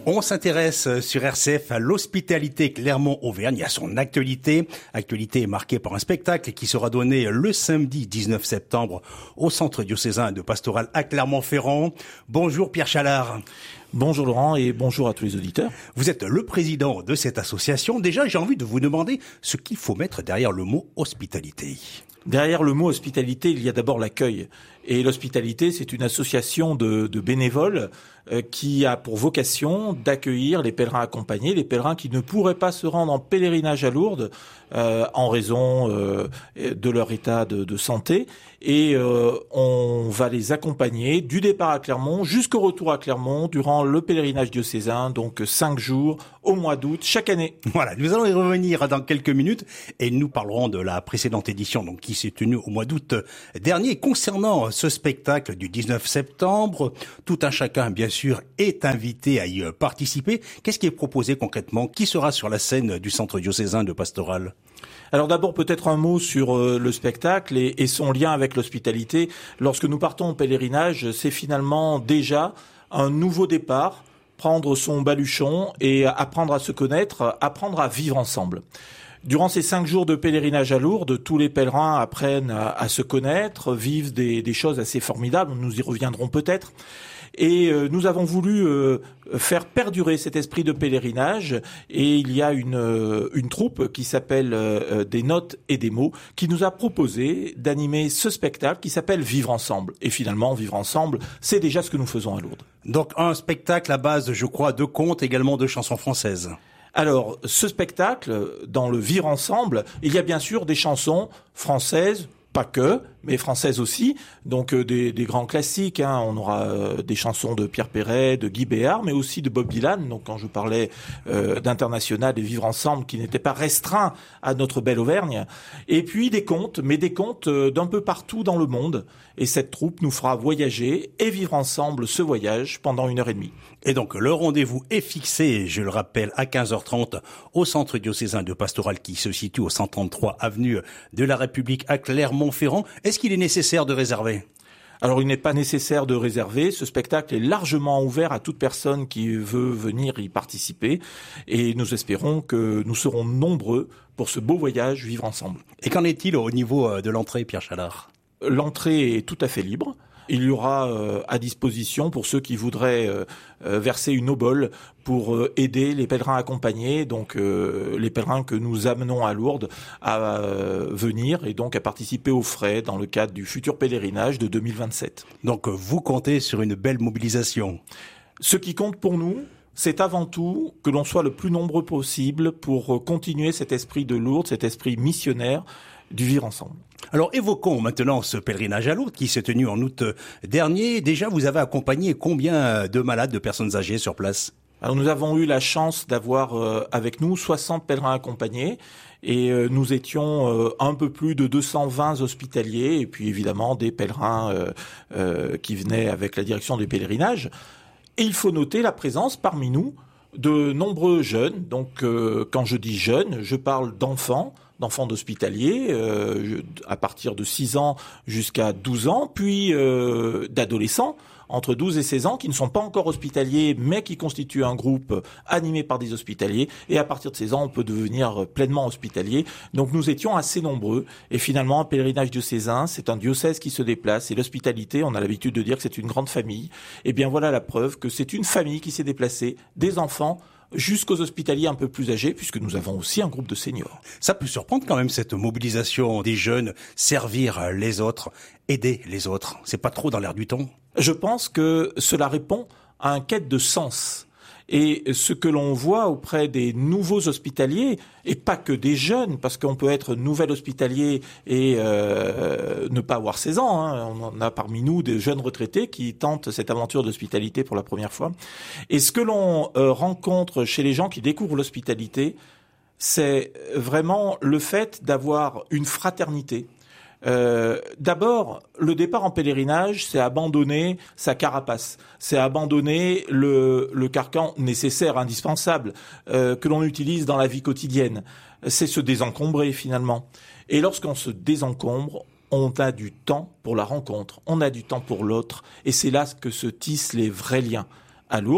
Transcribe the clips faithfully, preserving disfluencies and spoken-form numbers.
On s'intéresse sur R C F à l'hospitalité Clermont-Auvergne, à son actualité. Actualité marquée par un spectacle qui sera donné le samedi dix-neuf septembre au Centre diocésain de pastoral à Clermont-Ferrand. Bonjour Pierre Chalard. Bonjour Laurent et bonjour à tous les auditeurs. Vous êtes le président de cette association. Déjà, j'ai envie de vous demander ce qu'il faut mettre derrière le mot hospitalité. Derrière le mot hospitalité, il y a d'abord l'accueil. Et l'hospitalité, c'est une association de, de bénévoles euh, qui a pour vocation d'accueillir les pèlerins accompagnés, les pèlerins qui ne pourraient pas se rendre en pèlerinage à Lourdes euh, en raison euh, de leur état de, de santé. Et euh, on va les accompagner du départ à Clermont jusqu'au retour à Clermont durant le pèlerinage diocésain, donc cinq jours au mois d'août chaque année. Voilà, nous allons y revenir dans quelques minutes et nous parlerons de la précédente édition donc qui s'est tenue au mois d'août dernier. Concernant ce spectacle du dix-neuf septembre, tout un chacun bien sûr est invité à y participer. Qu'est-ce qui est proposé concrètement? Qui sera sur la scène du Centre diocésain de pastoral? Alors d'abord peut-être un mot sur euh, le spectacle et, et son lien avec l'hospitalité. Lorsque nous partons au pèlerinage, c'est finalement déjà un nouveau départ, prendre son baluchon et apprendre à se connaître, apprendre à vivre ensemble. Durant ces cinq jours de pèlerinage à Lourdes, tous les pèlerins apprennent à, à se connaître, vivent des, des choses assez formidables, nous y reviendrons peut-être. Et euh, nous avons voulu euh, faire perdurer cet esprit de pèlerinage et il y a une, euh, une troupe qui s'appelle euh, Des Notes et des Mots qui nous a proposé d'animer ce spectacle qui s'appelle Vivre Ensemble. Et finalement, Vivre Ensemble, c'est déjà ce que nous faisons à Lourdes. Donc un spectacle à base, je crois, de contes, également de chansons françaises. Alors, ce spectacle, dans le Vivre Ensemble, il y a bien sûr des chansons françaises, pas que, mais françaises aussi, donc euh, des, des grands classiques. Hein. On aura euh, des chansons de Pierre Perret, de Guy Béard, mais aussi de Bob Dylan. Donc quand je parlais euh, d'international et Vivre Ensemble, qui n'était pas restreint à notre belle Auvergne. Et puis des contes, mais des contes euh, d'un peu partout dans le monde. Et cette troupe nous fera voyager et vivre ensemble ce voyage pendant une heure et demie. Et donc le rendez-vous est fixé, je le rappelle, à quinze heures trente au Centre diocésain de pastoral qui se situe au cent trente-trois avenue de la République à Clermont-Ferrand. Est-ce qu'il est nécessaire de réserver? Alors il n'est pas nécessaire de réserver, ce spectacle est largement ouvert à toute personne qui veut venir y participer et nous espérons que nous serons nombreux pour ce beau voyage vivre ensemble. Et qu'en est-il au niveau de l'entrée, Pierre Chalard? L'entrée est tout à fait libre. Il y aura euh, à disposition pour ceux qui voudraient euh, euh, verser une obole pour euh, aider les pèlerins accompagnés, donc euh, les pèlerins que nous amenons à Lourdes à euh, venir et donc à participer aux frais dans le cadre du futur pèlerinage de deux mille vingt-sept. Donc vous comptez sur une belle mobilisation. Ce qui compte pour nous, c'est avant tout que l'on soit le plus nombreux possible pour continuer cet esprit de Lourdes, cet esprit missionnaire du vivre ensemble. Alors évoquons maintenant ce pèlerinage à Lourdes qui s'est tenu en août dernier. Déjà, vous avez accompagné combien de malades, de personnes âgées sur place? Alors nous avons eu la chance d'avoir euh, avec nous soixante pèlerins accompagnés et euh, nous étions euh, un peu plus de deux cent vingt hospitaliers et puis évidemment des pèlerins euh, euh, qui venaient avec la direction du pèlerinage. Et il faut noter la présence parmi nous de nombreux jeunes. Donc euh, quand je dis jeunes, je parle d'enfants, d'enfants d'hospitaliers, euh, à partir de six ans jusqu'à douze ans, puis euh, d'adolescents, entre douze et seize ans, qui ne sont pas encore hospitaliers, mais qui constituent un groupe animé par des hospitaliers. Et à partir de seize ans, on peut devenir pleinement hospitalier. Donc nous étions assez nombreux. Et finalement, un pèlerinage diocésain, c'est un diocèse qui se déplace. Et l'hospitalité, on a l'habitude de dire que c'est une grande famille. Et bien voilà la preuve que c'est une famille qui s'est déplacée, des enfants, jusqu'aux hospitaliers un peu plus âgés, puisque nous avons aussi un groupe de seniors. Ça peut surprendre quand même, cette mobilisation des jeunes, servir les autres, aider les autres. C'est pas trop dans l'air du temps? Je pense que cela répond à un quête de sens. Et ce que l'on voit auprès des nouveaux hospitaliers, et pas que des jeunes, parce qu'on peut être nouvel hospitalier et euh, ne pas avoir seize ans, hein. On en a parmi nous des jeunes retraités qui tentent cette aventure d'hospitalité pour la première fois. Et ce que l'on euh, rencontre chez les gens qui découvrent l'hospitalité, c'est vraiment le fait d'avoir une fraternité. Euh, d'abord, le départ en pèlerinage, c'est abandonner sa carapace, c'est abandonner le, le carcan nécessaire, indispensable, euh, que l'on utilise dans la vie quotidienne. C'est se désencombrer finalement. Et lorsqu'on se désencombre, on a du temps pour la rencontre, on a du temps pour l'autre, et c'est là que se tissent les vrais liens. À Lourdes,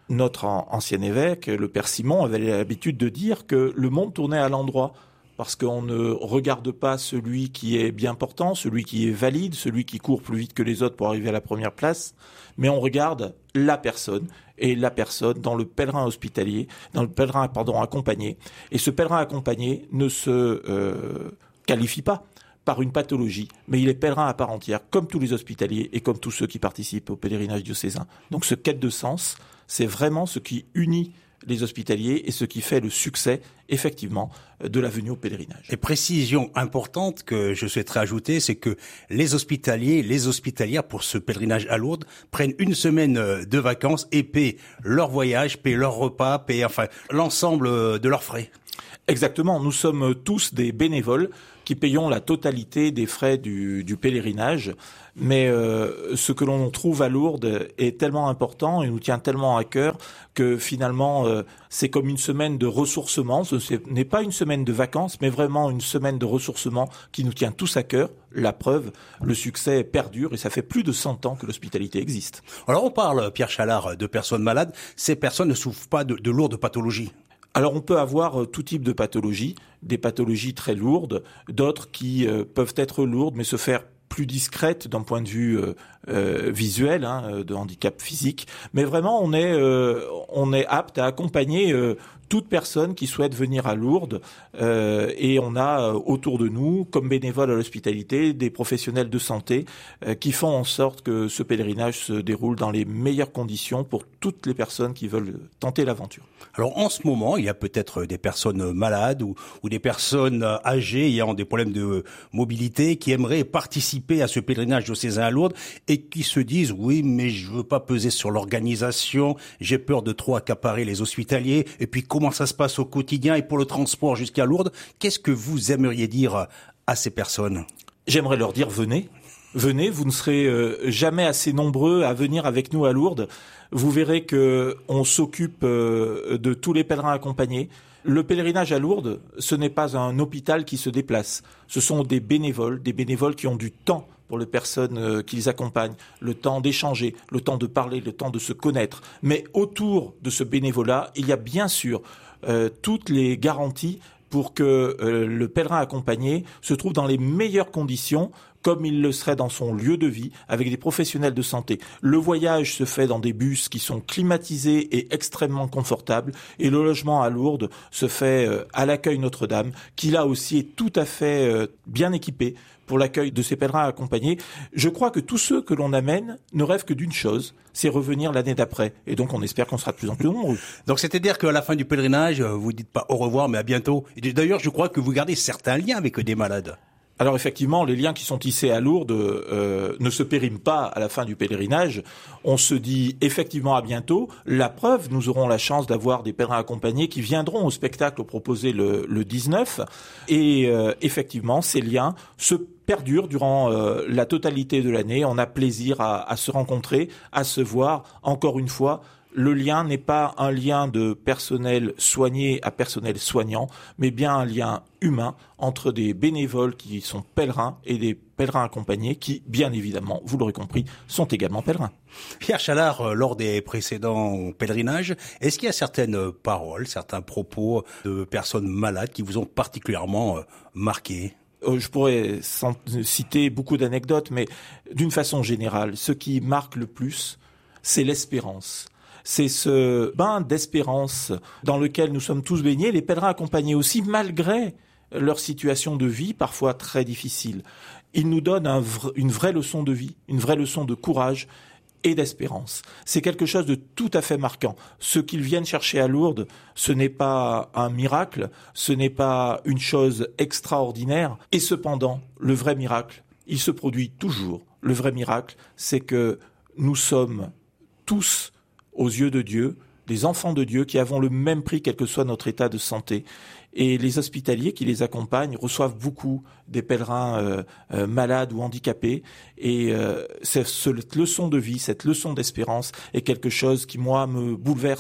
Notre ancien évêque, le père Simon, avait l'habitude de dire que le monde tournait à l'endroit. Parce qu'on ne regarde pas celui qui est bien portant, celui qui est valide, celui qui court plus vite que les autres pour arriver à la première place, mais on regarde la personne, et la personne dans le pèlerin hospitalier, dans le pèlerin pardon accompagné. Et ce pèlerin accompagné ne se euh, qualifie pas par une pathologie, mais il est pèlerin à part entière, comme tous les hospitaliers et comme tous ceux qui participent au pèlerinage diocésain. Donc ce quête de sens, c'est vraiment ce qui unit les hospitaliers et ce qui fait le succès, effectivement, de la venue au pèlerinage. Et précision importante que je souhaiterais ajouter, c'est que les hospitaliers, les hospitalières, pour ce pèlerinage à Lourdes, prennent une semaine de vacances et paient leur voyage, paient leur repas, paient enfin l'ensemble de leurs frais. Exactement, nous sommes tous des bénévoles qui payons la totalité des frais du, du pèlerinage. Mais euh, ce que l'on trouve à Lourdes est tellement important et nous tient tellement à cœur que finalement euh, c'est comme une semaine de ressourcement. Ce n'est pas une semaine de vacances, mais vraiment une semaine de ressourcement qui nous tient tous à cœur. La preuve, le succès perdure et ça fait plus de cent ans que l'hospitalité existe. Alors on parle, Pierre Chalard, de personnes malades. Ces personnes ne souffrent pas de, de lourdes pathologies. Alors on peut avoir tout type de pathologies, des pathologies très lourdes, d'autres qui euh, peuvent être lourdes mais se faire plus discrètes d'un point de vue euh, euh, visuel, hein, de handicap physique. Mais vraiment on est euh, on est apte à accompagner euh, toute personne qui souhaite venir à Lourdes euh, et on a euh, autour de nous, comme bénévoles à l'hospitalité, des professionnels de santé euh, qui font en sorte que ce pèlerinage se déroule dans les meilleures conditions pour toutes les personnes qui veulent tenter l'aventure. Alors en ce moment, il y a peut-être des personnes malades ou, ou des personnes âgées ayant des problèmes de mobilité qui aimeraient participer à ce pèlerinage diocésain à Lourdes et qui se disent « oui, mais je veux pas peser sur l'organisation, j'ai peur de trop accaparer les hospitaliers et puis comment ça se passe au quotidien et pour le transport jusqu'à Lourdes ». Qu'est-ce que vous aimeriez dire à ces personnes ? J'aimerais leur dire « venez ». Venez, vous ne serez euh, jamais assez nombreux à venir avec nous à Lourdes. Vous verrez que on s'occupe euh, de tous les pèlerins accompagnés. Le pèlerinage à Lourdes, ce n'est pas un hôpital qui se déplace. Ce sont des bénévoles, des bénévoles qui ont du temps pour les personnes euh, qu'ils accompagnent, le temps d'échanger, le temps de parler, le temps de se connaître. Mais autour de ce bénévolat, il y a bien sûr euh, toutes les garanties pour que euh, le pèlerin accompagné se trouve dans les meilleures conditions, comme il le serait dans son lieu de vie, avec des professionnels de santé. Le voyage se fait dans des bus qui sont climatisés et extrêmement confortables, et le logement à Lourdes se fait euh, à l'accueil Notre-Dame, qui là aussi est tout à fait euh, bien équipé pour l'accueil de ces pèlerins accompagnés. Je crois que tous ceux que l'on amène ne rêvent que d'une chose, c'est revenir l'année d'après. Et donc on espère qu'on sera de plus en plus nombreux. Donc c'est-à-dire qu'à la fin du pèlerinage, vous dites pas au revoir, mais à bientôt. Et d'ailleurs, je crois que vous gardez certains liens avec des malades. Alors effectivement, les liens qui sont tissés à Lourdes euh, ne se périment pas à la fin du pèlerinage. On se dit effectivement à bientôt. La preuve, nous aurons la chance d'avoir des pèlerins accompagnés qui viendront au spectacle proposé le, le dix-neuf. Et euh, effectivement, ces liens se perdurent durant euh, la totalité de l'année. On a plaisir à, à se rencontrer, à se voir. Encore une fois, le lien n'est pas un lien de personnel soigné à personnel soignant, mais bien un lien humain entre des bénévoles qui sont pèlerins et des pèlerins accompagnés qui, bien évidemment, vous l'aurez compris, sont également pèlerins. Pierre Chalard, lors des précédents pèlerinages, est-ce qu'il y a certaines paroles, certains propos de personnes malades qui vous ont particulièrement marqué ? Je pourrais citer beaucoup d'anecdotes, mais d'une façon générale, ce qui marque le plus, c'est l'espérance. C'est ce bain d'espérance dans lequel nous sommes tous baignés, les pèlerins accompagnés aussi, malgré leur situation de vie parfois très difficile. Ils nous donnent un vr- une vraie leçon de vie, une vraie leçon de courage et d'espérance. C'est quelque chose de tout à fait marquant. Ce qu'ils viennent chercher à Lourdes, ce n'est pas un miracle, ce n'est pas une chose extraordinaire. Et cependant, le vrai miracle, il se produit toujours. Le vrai miracle, c'est que nous sommes tous aux yeux de Dieu, des enfants de Dieu qui avons le même prix quel que soit notre état de santé. Et les hospitaliers qui les accompagnent reçoivent beaucoup des pèlerins euh, euh, malades ou handicapés. Et euh, cette leçon de vie, cette leçon d'espérance est quelque chose qui, moi, me bouleverse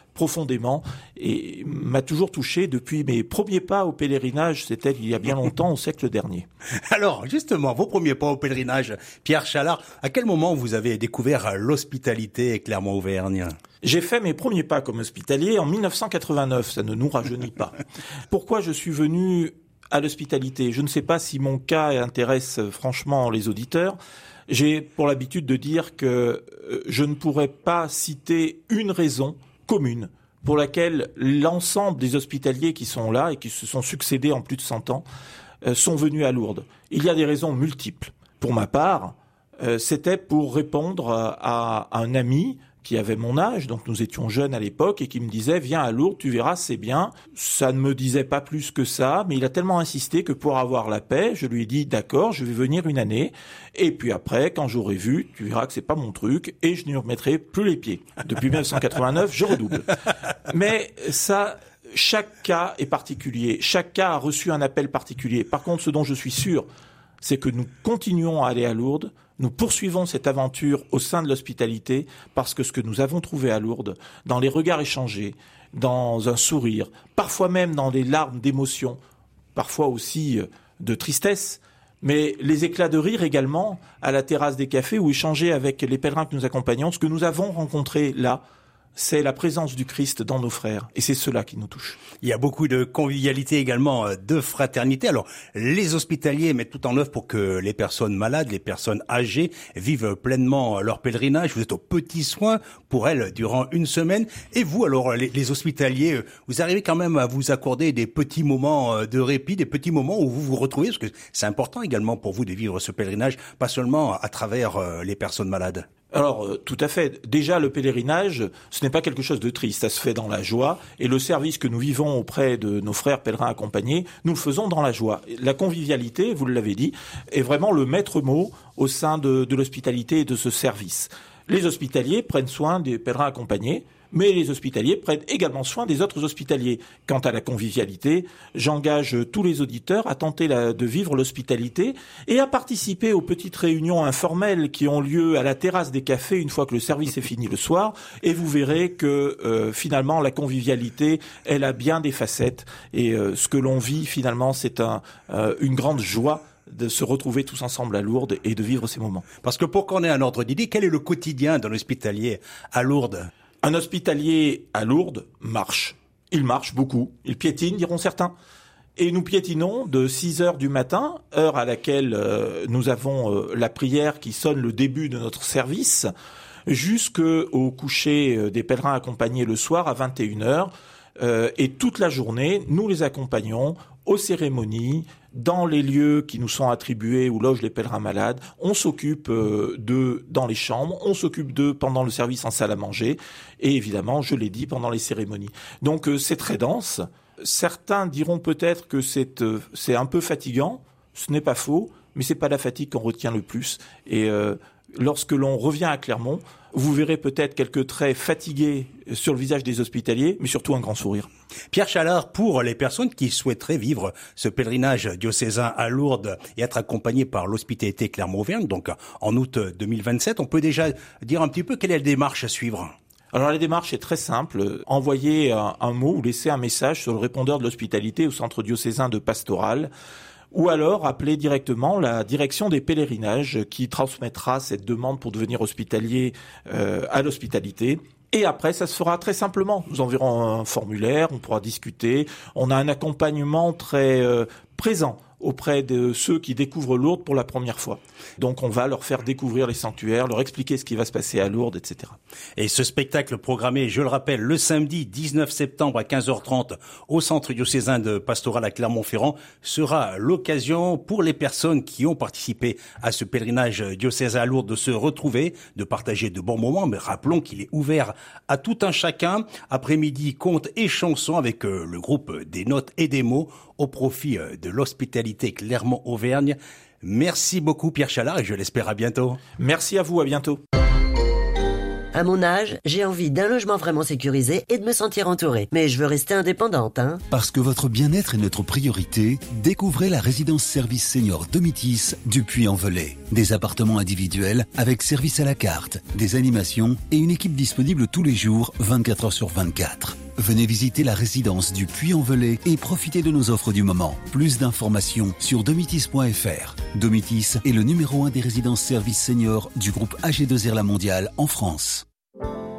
profondément et m'a toujours touché depuis mes premiers pas au pèlerinage, c'était il y a bien longtemps, au siècle dernier. Alors, justement, vos premiers pas au pèlerinage, Pierre Chalard, à quel moment vous avez découvert l'hospitalité Clermont-Auvergne ? J'ai fait mes premiers pas comme hospitalier en mille neuf cent quatre-vingt-neuf, ça ne nous rajeunit pas. Pourquoi je suis venu à l'hospitalité ? Je ne sais pas si mon cas intéresse franchement les auditeurs. J'ai pour l'habitude de dire que je ne pourrais pas citer une raison commune pour laquelle l'ensemble des hospitaliers qui sont là et qui se sont succédés en plus de cent ans euh, sont venus à Lourdes. Il y a des raisons multiples. Pour ma part, euh, c'était pour répondre à, à un ami qui avait mon âge, donc nous étions jeunes à l'époque, et qui me disait « Viens à Lourdes, tu verras, c'est bien ». Ça ne me disait pas plus que ça, mais il a tellement insisté que pour avoir la paix, je lui ai dit « D'accord, je vais venir une année, et puis après, quand j'aurai vu, tu verras que c'est pas mon truc, et je n'y remettrai plus les pieds ». Depuis mille neuf cent quatre-vingt-neuf, je redouble. Mais ça, chaque cas est particulier, chaque cas a reçu un appel particulier. Par contre, ce dont je suis sûr, c'est que nous continuons à aller à Lourdes, nous poursuivons cette aventure au sein de l'hospitalité parce que ce que nous avons trouvé à Lourdes, dans les regards échangés, dans un sourire, parfois même dans des larmes d'émotion, parfois aussi de tristesse, mais les éclats de rire également à la terrasse des cafés ou échanger avec les pèlerins que nous accompagnons, ce que nous avons rencontré là, c'est la présence du Christ dans nos frères. Et c'est cela qui nous touche. Il y a beaucoup de convivialité également, de fraternité. Alors, les hospitaliers mettent tout en œuvre pour que les personnes malades, les personnes âgées vivent pleinement leur pèlerinage. Vous êtes aux petits soins pour elles durant une semaine. Et vous, alors, les, les hospitaliers, vous arrivez quand même à vous accorder des petits moments de répit, des petits moments où vous vous retrouvez, parce que c'est important également pour vous de vivre ce pèlerinage, pas seulement à travers les personnes malades. Alors, euh, tout à fait. Déjà, le pèlerinage, ce n'est pas quelque chose de triste. Ça se fait dans la joie. Et le service que nous vivons auprès de nos frères pèlerins accompagnés, nous le faisons dans la joie. La convivialité, vous l'avez dit, est vraiment le maître mot au sein de, de l'hospitalité et de ce service. Les hospitaliers prennent soin des pèlerins accompagnés, mais les hospitaliers prennent également soin des autres hospitaliers. Quant à la convivialité, j'engage tous les auditeurs à tenter la, de vivre l'hospitalité et à participer aux petites réunions informelles qui ont lieu à la terrasse des cafés une fois que le service est fini le soir. Et vous verrez que euh, finalement la convivialité, elle a bien des facettes. Et euh, ce que l'on vit finalement, c'est un, euh, une grande joie de se retrouver tous ensemble à Lourdes et de vivre ces moments. Parce que pour qu'on ait un ordre d'idée, quel est le quotidien d'un hospitalier à Lourdes ? Un hospitalier à Lourdes marche. Il marche beaucoup. Il piétine, diront certains. Et nous piétinons de six heures du matin, heure à laquelle euh, nous avons euh, la prière qui sonne le début de notre service, jusqu'au coucher des pèlerins accompagnés le soir à vingt et une heures. Euh, et toute la journée, nous les accompagnons aux cérémonies, dans les lieux qui nous sont attribués où logent les pèlerins malades. On s'occupe euh, d'eux dans les chambres, on s'occupe d'eux pendant le service en salle à manger et évidemment, je l'ai dit, pendant les cérémonies. Donc euh, c'est très dense. Certains diront peut-être que c'est, euh, c'est un peu fatigant. Ce n'est pas faux, mais c'est pas la fatigue qu'on retient le plus. Et euh, lorsque l'on revient à Clermont, vous verrez peut-être quelques traits fatigués sur le visage des hospitaliers, mais surtout un grand sourire. Pierre Chalard, pour les personnes qui souhaiteraient vivre ce pèlerinage diocésain à Lourdes et être accompagnées par l'hospitalité Clermont-Auvergne, donc en août deux mille vingt-sept, on peut déjà dire un petit peu quelle est la démarche à suivre ? Alors la démarche est très simple. Envoyer un, un mot ou laisser un message sur le répondeur de l'hospitalité au centre diocésain de pastoral, ou alors appeler directement la direction des pèlerinages qui transmettra cette demande pour devenir hospitalier euh, à l'hospitalité. Et après, ça se fera très simplement. Nous enverrons un formulaire, on pourra discuter. On a un accompagnement très euh, présent auprès de ceux qui découvrent Lourdes pour la première fois. Donc on va leur faire découvrir les sanctuaires, leur expliquer ce qui va se passer à Lourdes, et cetera. Et ce spectacle programmé, je le rappelle, le samedi dix-neuf septembre à quinze heures trente au centre diocésain de pastoral à Clermont-Ferrand sera l'occasion pour les personnes qui ont participé à ce pèlerinage diocésain à Lourdes de se retrouver, de partager de bons moments. Mais rappelons qu'il est ouvert à tout un chacun. Après-midi, contes et chansons avec le groupe des notes et des mots au profit de l'hospitalité Clermont-Auvergne. Merci beaucoup Pierre Chalard et je l'espère à bientôt. Merci à vous, à bientôt. À mon âge, j'ai envie d'un logement vraiment sécurisé et de me sentir entourée. Mais je veux rester indépendante, hein. Parce que votre bien-être est notre priorité, découvrez la résidence service senior Domitis du Puy-en-Velay. Des appartements individuels avec service à la carte, des animations et une équipe disponible tous les jours, vingt-quatre heures sur vingt-quatre. Venez visiter la résidence du Puy-en-Velay et profitez de nos offres du moment. Plus d'informations sur domitis point f r. Domitis est le numéro un des résidences services seniors du groupe A G deux R La Mondiale en France.